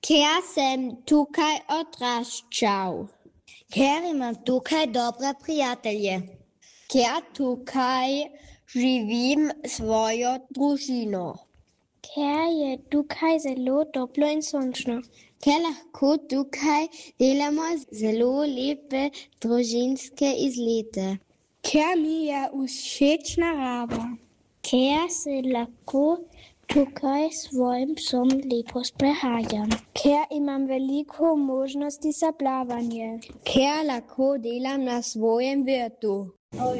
Ker sem tukaj odraščal. Ker imam tukaj dobre prijatelje. Ker tukaj živim svojo družino. Ker je tukaj zelo toplo in sončno. Ker lahko tukaj delamo zelo lepe družinske izlete. Ker mi je všeč narava. Ker se lahko tukaj s svojim psom lepo sprehajam. Ker imam veliko možnosti za plavanje. Ker lahko delam na svojem vrtu.